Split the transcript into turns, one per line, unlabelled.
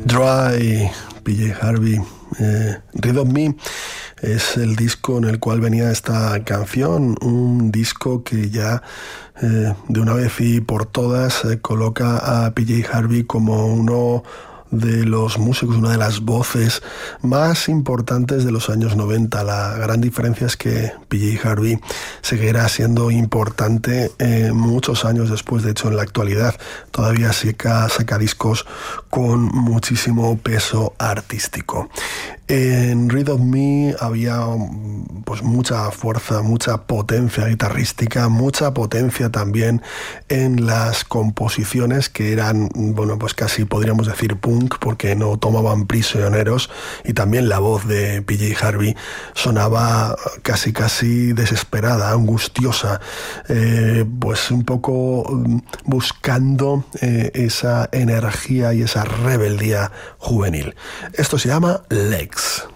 Dry, PJ Harvey. Ride of Me es el disco en el cual venía esta canción, un disco que ya de una vez y por todas coloca a PJ Harvey como uno de los músicos, una de las voces más importantes de los años 90. La gran diferencia es que PJ Harvey seguirá siendo importante muchos años después. De hecho, en la actualidad todavía saca discos con muchísimo peso artístico. En Ride of Me había pues mucha fuerza, mucha potencia guitarrística, mucha potencia también en las composiciones, que eran, bueno, pues casi podríamos decir punk, porque no tomaban prisioneros, y también la voz de PJ Harvey sonaba casi desesperada, angustiosa, pues un poco buscando esa energía y esa rebeldía juvenil. Esto se llama Legs.